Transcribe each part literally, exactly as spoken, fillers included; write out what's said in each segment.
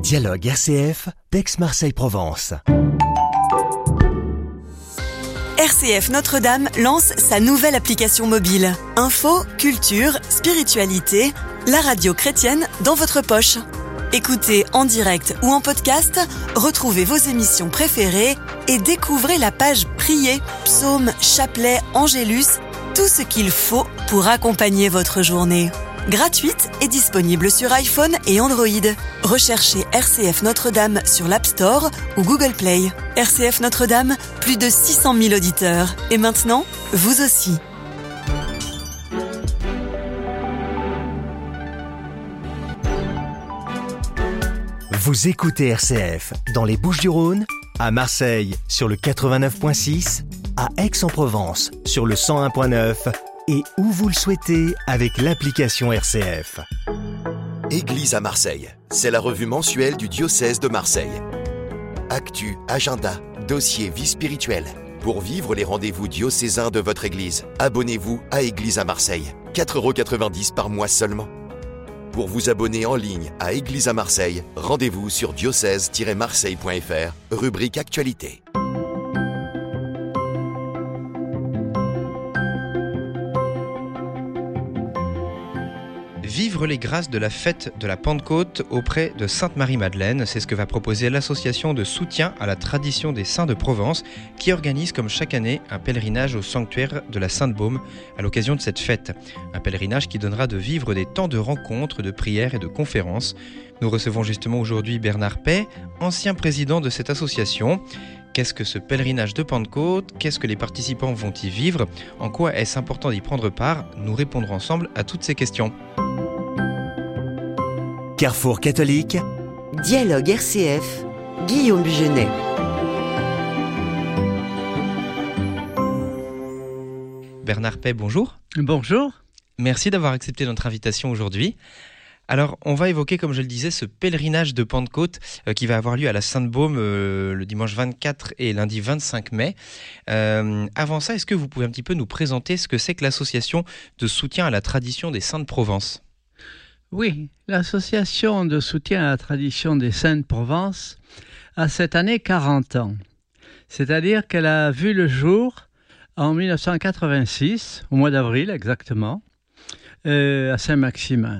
Dialogue R C F d'Aix-Marseille-Provence. R C F Notre-Dame lance sa nouvelle application mobile. Info, culture, spiritualité, la radio chrétienne dans votre poche. Écoutez en direct ou en podcast, retrouvez vos émissions préférées et découvrez la page Prier, psaumes, chapelets, angélus, tout ce qu'il faut pour accompagner votre journée. Gratuite et disponible sur iPhone et Android. Recherchez R C F Notre-Dame sur l'App Store ou Google Play. R C F Notre-Dame, plus de six cent mille auditeurs. Et maintenant, vous aussi. Vous écoutez R C F dans les Bouches-du-Rhône, à Marseille sur le quatre-vingt-neuf virgule six, à Aix-en-Provence sur le cent un virgule neuf et où vous le souhaitez avec l'application R C F. Église à Marseille, c'est la revue mensuelle du diocèse de Marseille. Actu, agenda, dossier, vie spirituelle. Pour vivre les rendez-vous diocésains de votre église, abonnez-vous à Église à Marseille. quatre euros quatre-vingt-dix par mois seulement. Pour vous abonner en ligne à Église à Marseille, rendez-vous sur diocèse tiret marseille point f r, rubrique Actualité. Vivre les grâces de la fête de la Pentecôte auprès de Sainte Marie-Madeleine, c'est ce que va proposer l'association de soutien à la tradition des Saints de Provence qui organise comme chaque année un pèlerinage au sanctuaire de la Sainte-Baume à l'occasion de cette fête. Un pèlerinage qui donnera de vivre des temps de rencontres, de prières et de conférences. Nous recevons justement aujourd'hui Bernard Pey, ancien président de cette association. Qu'est-ce que ce pèlerinage de Pentecôte ? Qu'est-ce que les participants vont y vivre ? En quoi est-ce important d'y prendre part ? Nous répondrons ensemble à toutes ces questions. Carrefour catholique, Dialogue R C F, Guillaume Bugenet. Bernard Pey, bonjour. Bonjour. Merci d'avoir accepté notre invitation aujourd'hui. Alors, on va évoquer, comme je le disais, ce pèlerinage de Pentecôte euh, qui va avoir lieu à la Sainte-Baume euh, le dimanche vingt-quatre et lundi vingt-cinq mai. Euh, avant ça, est-ce que vous pouvez un petit peu nous présenter ce que c'est que l'association de soutien à la tradition des Saints de Provence ? Oui, l'association de soutien à la tradition des Saints de Provence a cette année quarante ans. C'est-à-dire qu'elle a vu le jour en dix-neuf cent quatre-vingt-six, au mois d'avril exactement, euh, à Saint-Maximin.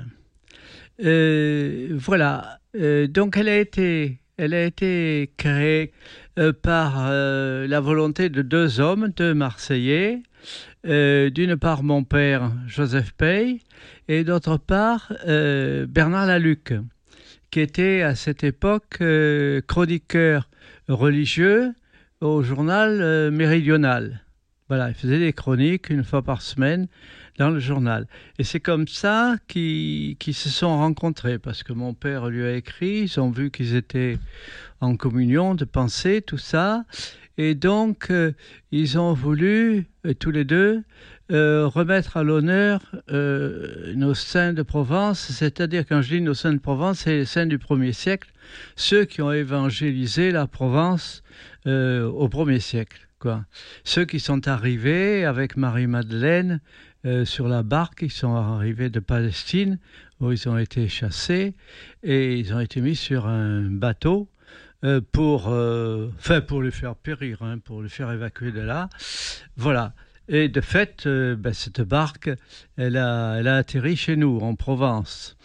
Euh, voilà, euh, donc elle a été, elle a été créée euh, par euh, la volonté de deux hommes, deux Marseillais, euh, d'une part mon père Joseph Pey et d'autre part euh, Bernard Laluc, qui était à cette époque euh, chroniqueur religieux au journal euh, Méridional. Voilà, il faisait des chroniques une fois par semaine dans le journal. Et c'est comme ça qu'ils, qu'ils se sont rencontrés, parce que mon père lui a écrit, ils ont vu qu'ils étaient en communion de pensée, tout ça. Et donc, euh, ils ont voulu, euh, tous les deux, euh, remettre à l'honneur euh, nos saints de Provence. C'est-à-dire, quand je dis nos saints de Provence, c'est les saints du premier siècle, ceux qui ont évangélisé la Provence euh, au premier siècle, quoi. Ceux qui sont arrivés avec Marie-Madeleine euh, sur la barque, ils sont arrivés de Palestine, où ils ont été chassés, et ils ont été mis sur un bateau euh, pour, euh, enfin, pour les faire périr, hein, pour les faire évacuer de là. Voilà. Et de fait, euh, ben, cette barque, elle a, elle a atterri chez nous, en Provence.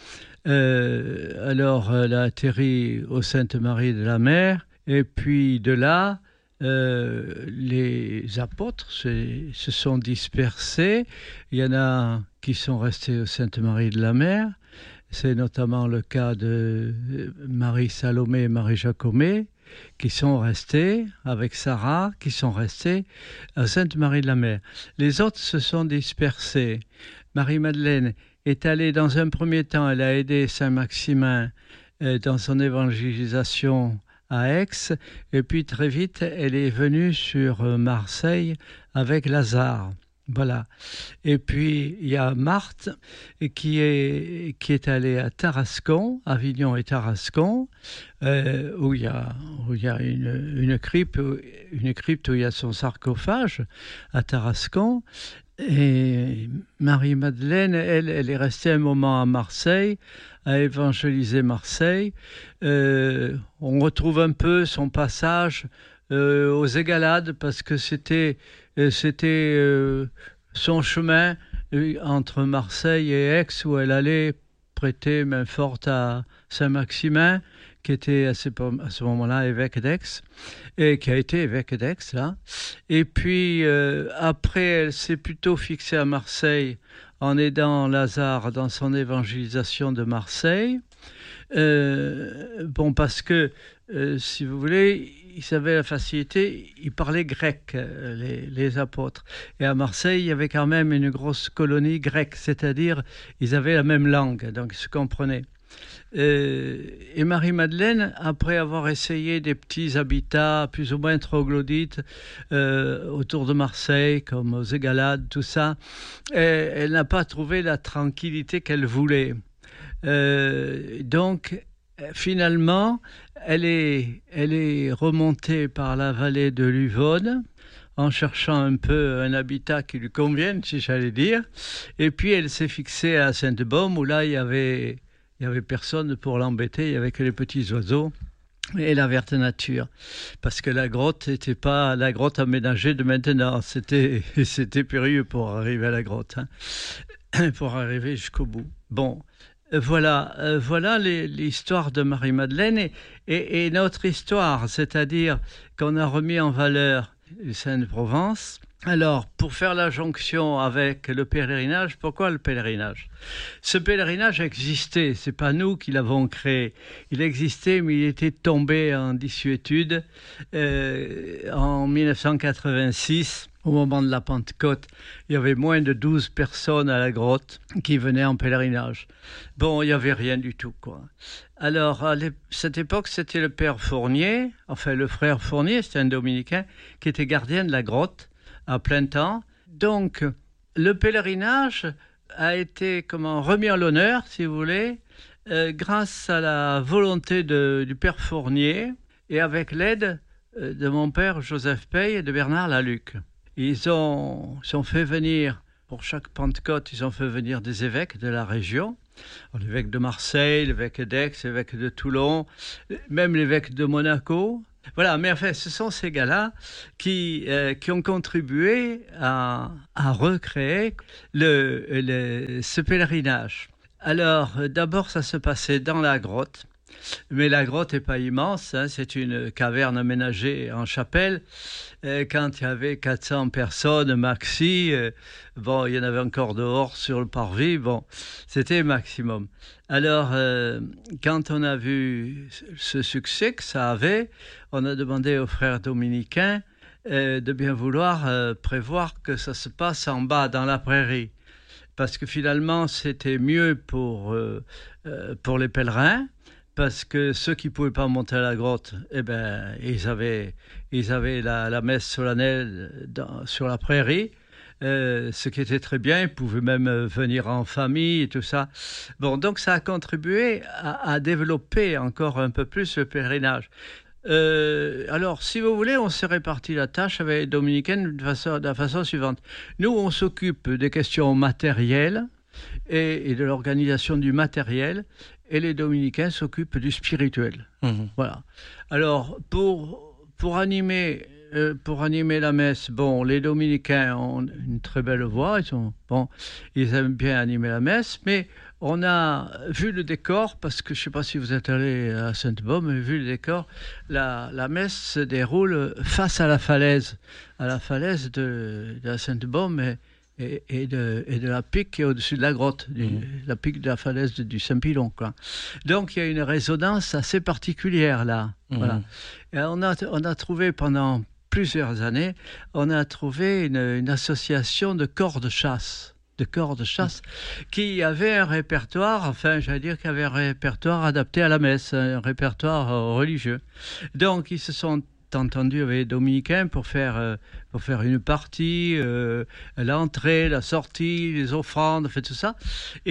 Euh, alors, elle a atterri au Sainte-Marie de la Mer, et puis de là, Euh, les apôtres se, se sont dispersés. Il y en a qui sont restés au Sainte-Marie de la Mer. C'est notamment le cas de Marie-Salomé et Marie-Jacomée, qui sont restés avec Sarah, qui sont restés à Sainte-Marie de la Mer. Les autres se sont dispersés. Marie-Madeleine est allée dans un premier temps, elle a aidé Saint-Maximin euh, dans son évangélisation à Aix, et puis très vite, elle est venue sur Marseille avec Lazare. Voilà. Et puis, il y a Marthe qui est, qui est allée à Tarascon, Avignon et Tarascon, euh, où il y a, où il y a une, une, crypte, une crypte où il y a son sarcophage à Tarascon. Et Marie-Madeleine, elle, elle est restée un moment à Marseille, à évangéliser Marseille. Euh, on retrouve un peu son passage euh, aux Égalades, parce que c'était, c'était euh, son chemin entre Marseille et Aix, où elle allait prêter main forte à Saint-Maximin, qui était à ce, à ce moment-là évêque d'Aix, et qui a été évêque d'Aix, là. Et puis, euh, après, elle s'est plutôt fixée à Marseille en aidant Lazare dans son évangélisation de Marseille. Euh, bon, parce que, euh, si vous voulez, ils avaient la facilité, ils parlaient grec, les, les apôtres. Et à Marseille, il y avait quand même une grosse colonie grecque, c'est-à-dire, ils avaient la même langue, donc ils se comprenaient. Euh, et Marie-Madeleine, après avoir essayé des petits habitats plus ou moins troglodytes euh, autour de Marseille, comme aux Égalades, tout ça, elle, elle n'a pas trouvé la tranquillité qu'elle voulait. Euh, donc, finalement, elle est, elle est remontée par la vallée de l'Uvonne, en cherchant un peu un habitat qui lui convienne, si j'allais dire. Et puis, elle s'est fixée à Sainte-Baume, où là, il y avait... Il n'y avait personne pour l'embêter, il n'y avait que les petits oiseaux et la verte nature. Parce que la grotte n'était pas la grotte aménagée de maintenant. C'était, c'était périlleux pour arriver à la grotte, hein, pour arriver jusqu'au bout. Bon, voilà, euh, voilà les, l'histoire de Marie-Madeleine et, et, et notre histoire, c'est-à-dire qu'on a remis en valeur les Saints-de-Provence. Alors, pour faire la jonction avec le pèlerinage, pourquoi le pèlerinage ? Ce pèlerinage existait, c'est pas nous qui l'avons créé. Il existait, mais il était tombé en désuétude euh, en dix-neuf cent quatre-vingt-six. Au moment de la Pentecôte, il y avait moins de douze personnes à la grotte qui venaient en pèlerinage. Bon, il n'y avait rien du tout, quoi. Alors, à cette époque, c'était le père Fournier, enfin le frère Fournier, c'était un dominicain, qui était gardien de la grotte à plein temps. Donc, le pèlerinage a été comment, remis à l'honneur, si vous voulez, euh, grâce à la volonté de, du père Fournier et avec l'aide euh, de mon père Joseph Paye et de Bernard Laluc. Ils ont, ils ont fait venir, pour chaque Pentecôte, ils ont fait venir des évêques de la région. L'évêque de Marseille, l'évêque d'Aix, l'évêque de Toulon, même l'évêque de Monaco. Voilà, mais enfin, ce sont ces gars-là qui, euh, qui ont contribué à, à recréer le, le, ce pèlerinage. Alors, d'abord, ça se passait dans la grotte. Mais la grotte n'est pas immense, hein, c'est une caverne aménagée en chapelle. Et quand il y avait quatre cents personnes maxi, euh, bon, il y en avait encore dehors sur le parvis, bon, c'était maximum. Alors, euh, quand on a vu ce succès que ça avait, on a demandé aux frères dominicains euh, de bien vouloir euh, prévoir que ça se passe en bas, dans la prairie. Parce que finalement, c'était mieux pour, euh, euh, pour les pèlerins, parce que ceux qui ne pouvaient pas monter à la grotte, eh ben, ils avaient, ils avaient la, la messe solennelle dans, sur la prairie, euh, ce qui était très bien. Ils pouvaient même venir en famille et tout ça. Bon, donc ça a contribué à, à développer encore un peu plus le pèlerinage. Euh, alors, si vous voulez, on s'est réparti la tâche avec les dominicains de, façon, de la façon suivante. Nous, on s'occupe des questions matérielles et, et de l'organisation du matériel. Et les dominicains s'occupent du spirituel. Mmh. Voilà. Alors, pour, pour, animer, euh, pour animer la messe, bon, les dominicains ont une très belle voix, ils, sont, bon, ils aiment bien animer la messe, mais on a vu le décor, parce que je ne sais pas si vous êtes allé à Sainte-Baume, mais vu le décor, la, la messe se déroule face à la falaise, à la falaise de, de la Sainte-Baume, et, Et, et, de, et de la pique qui est au-dessus de la grotte, du, mmh. la pique de la falaise de, du Saint-Pilon, quoi. Donc il y a une résonance assez particulière là. Mmh. Voilà. Et on a, on a trouvé pendant plusieurs années, on a trouvé une, une association de corps de chasse, de corps de chasse, mmh. qui avait un répertoire, enfin j'allais dire qu'il y avait un répertoire adapté à la messe, un répertoire religieux. Donc ils se sont entendu avec les dominicains pour faire, euh, pour faire une partie, euh, l'entrée, la sortie, les offrandes, fait tout ça. Et,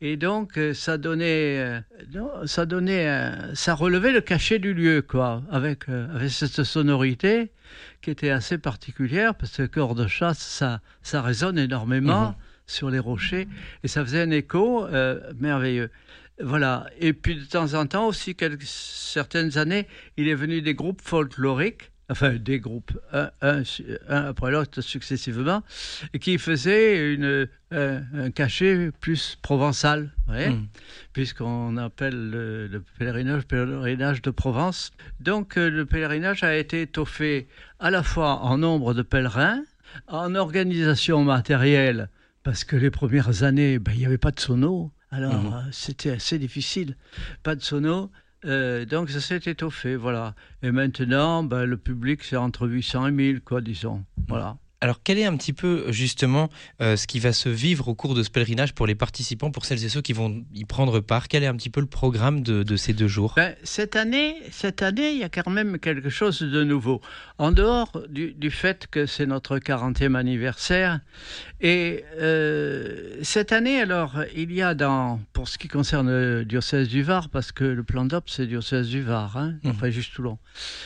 Et donc, ça donnait, ça donnait, ça relevait le cachet du lieu, quoi, avec, avec cette sonorité qui était assez particulière, parce que le cœur de chasse, ça, ça résonne énormément mmh. sur les rochers, et ça faisait un écho euh, merveilleux. Voilà. Et puis, de temps en temps aussi, quelques, certaines années, il est venu des groupes folkloriques, enfin des groupes, un, un, un après l'autre successivement, et qui faisaient une, un, un cachet plus provençal, mmh. puisqu'on appelle le, le pèlerinage pèlerinage de Provence. Donc euh, le pèlerinage a été étoffé à la fois en nombre de pèlerins, en organisation matérielle, parce que les premières années, ben, il n'y avait pas de sono, alors mmh. euh, c'était assez difficile, pas de sono. Euh, donc ça s'est étoffé, voilà. Et maintenant, ben, le public, c'est entre huit cents et mille, quoi, disons. Voilà. Alors, quel est un petit peu, justement, euh, ce qui va se vivre au cours de ce pèlerinage pour les participants, pour celles et ceux qui vont y prendre part? Quel est un petit peu le programme de, de ces deux jours? ben, cette année, cette année, il y a quand même quelque chose de nouveau. En dehors du, du fait que c'est notre quarantième anniversaire. Et euh, cette année, alors, il y a dans, pour ce qui concerne le diocèse du Var, parce que le plan d'Op, c'est le diocèse du Var, hein, mmh. enfin juste Toulon,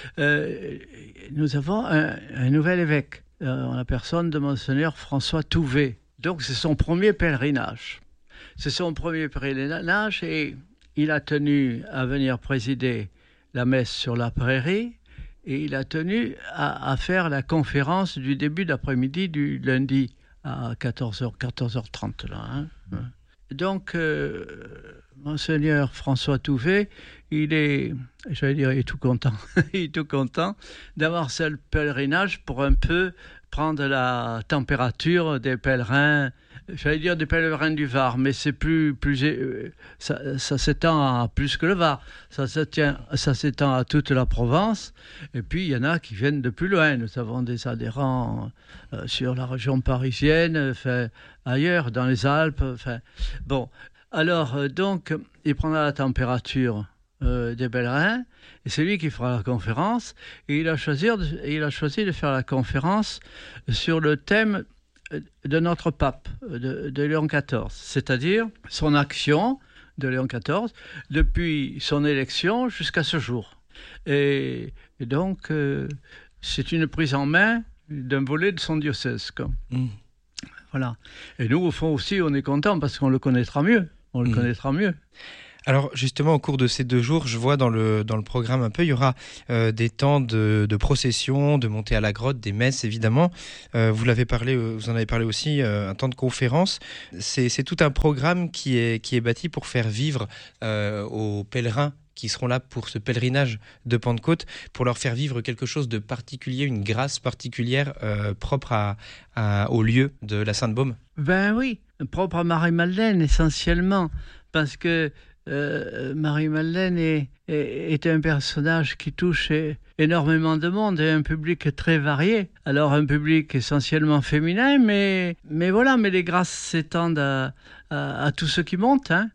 euh, nous avons un, un nouvel évêque. Euh, en la personne de Monseigneur François Touvet. Donc c'est son premier pèlerinage. C'est son premier pèlerinage et il a tenu à venir présider la messe sur la prairie et il a tenu à, à faire la conférence du début d'après-midi du lundi à quatorze heures, quatorze heures trente. Là, hein. Donc euh, Monseigneur François Touvet, il est, j'allais dire, il est tout content, il est tout content d'avoir ce pèlerinage pour un peu prendre la température des pèlerins, j'allais dire des pèlerins du Var, mais c'est plus, plus euh, ça, ça s'étend à plus que le Var, ça s'étend, ça s'étend à toute la Provence, et puis il y en a qui viennent de plus loin. Nous avons des adhérents euh, sur la région parisienne, enfin, ailleurs, dans les Alpes, enfin, bon. Alors, euh, donc, il prendra la température euh, des pèlerins, et c'est lui qui fera la conférence, et il a choisi de, il a choisi de faire la conférence sur le thème de notre pape, de, de Léon quatorze, c'est-à-dire son action de Léon quatorze depuis son élection jusqu'à ce jour. Et, et donc, euh, c'est une prise en main d'un volet de son diocèse, quoi. Mmh. Voilà. Et nous, au fond aussi, on est contents parce qu'on le connaîtra mieux. On le mmh. connaîtra mieux. Alors justement, au cours de ces deux jours, je vois dans le, dans le programme un peu, il y aura euh, des temps de, de procession, de montée à la grotte, des messes évidemment. Euh, vous l'avez parlé, vous en avez parlé aussi, euh, un temps de conférence. C'est, c'est tout un programme qui est, qui est bâti pour faire vivre euh, aux pèlerins qui seront là pour ce pèlerinage de Pentecôte, pour leur faire vivre quelque chose de particulier, une grâce particulière euh, propre à, à, au lieu de la Sainte-Baume. Ben oui, propre à Marie-Madeleine essentiellement, parce que euh, Marie-Madeleine est, est, est un personnage qui touche énormément de monde et un public très varié. Alors un public essentiellement féminin, mais, mais voilà, mais les grâces s'étendent à, à, à tous ceux qui montent, hein.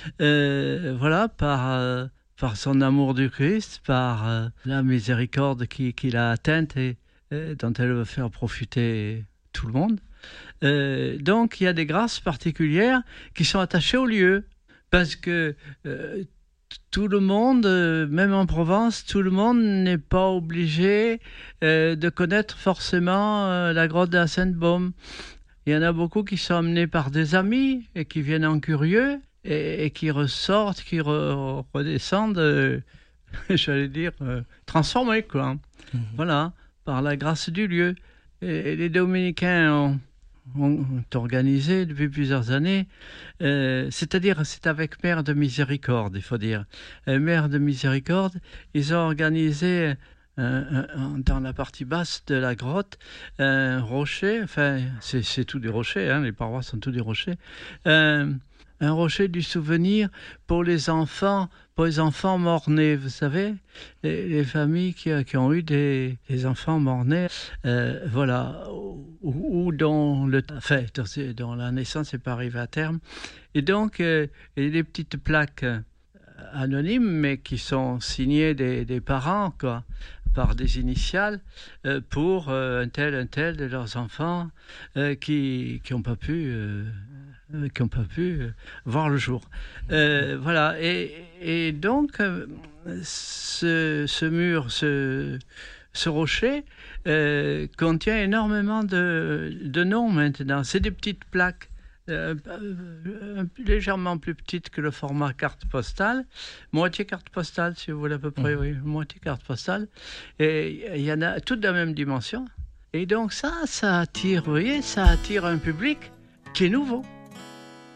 Euh, voilà, par... Euh, par son amour du Christ, par euh, la miséricorde qui, qui l'a atteinte et, et dont elle veut faire profiter tout le monde. Euh, donc il y a des grâces particulières qui sont attachées au lieu, parce que euh, tout le monde, euh, même en Provence, tout le monde n'est pas obligé euh, de connaître forcément euh, la grotte de la Sainte-Baume. Il y en a beaucoup qui sont amenés par des amis et qui viennent en curieux, Et, et qui ressortent, qui re, redescendent, euh, j'allais dire, euh, transformés, quoi. Mmh. Voilà, par la grâce du lieu. Et, et les dominicains ont, ont, ont organisé depuis plusieurs années, euh, c'est-à-dire, c'est avec Mère de Miséricorde, il faut dire. Euh, Mère de Miséricorde, ils ont organisé... Euh, dans la partie basse de la grotte, un rocher, enfin, c'est, c'est tout des rochers, hein, les parois sont tous des rochers, euh, un rocher du souvenir pour les enfants, pour les enfants morts-nés, vous savez, les, les familles qui, qui ont eu des, des enfants morts-nés, euh, voilà, ou, ou dont, le, enfin, dont la naissance n'est pas arrivée à terme. Et donc, euh, il y a des petites plaques anonymes, mais qui sont signées des, des parents, quoi, par des initiales, euh, pour euh, un tel, un tel de leurs enfants euh, qui n'ont pas pu euh, euh, qui n'ont pas pu euh, voir le jour. Euh, voilà, et, et donc, euh, ce, ce mur, ce, ce rocher, euh, contient énormément de, de noms maintenant. C'est des petites plaques. Euh, euh, légèrement plus petite que le format carte postale, moitié carte postale si vous voulez à peu près, mmh. oui, moitié carte postale, et il y en a toutes de la même dimension, et donc ça, ça attire, vous voyez, ça attire un public qui est nouveau.